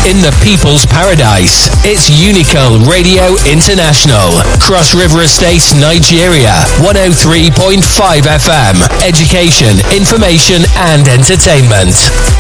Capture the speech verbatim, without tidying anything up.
in the people's paradise. It's Unico Radio International. Cross River Estates, Nigeria. one oh three point five F M. Education, information and entertainment.